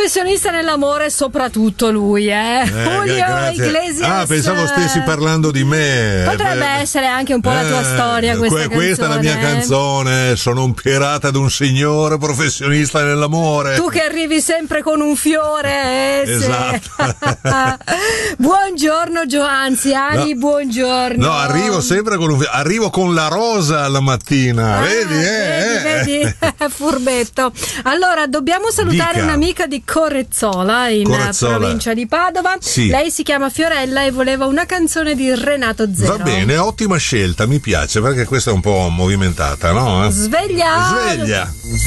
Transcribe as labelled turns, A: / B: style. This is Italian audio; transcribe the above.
A: professionista nell'amore, soprattutto lui, Julio Iglesias.
B: Pensavo stessi parlando di me.
A: Potrebbe essere anche un po' la tua storia questa
B: è la mia canzone. Sono un pirata ad un signore professionista nell'amore.
A: Tu che arrivi sempre con un fiore.
B: Esatto.
A: Buongiorno Ani, buongiorno.
B: No, arrivo sempre arrivo con la rosa alla mattina. Vedi?
A: Furbetto. Allora, dobbiamo salutare un'amica di Corezzola in provincia di Padova.
B: Sì.
A: Lei si chiama Fiorella e voleva una canzone di Renato Zero.
B: Va bene, ottima scelta, mi piace perché questa è un po' movimentata, no?
A: Sveglia.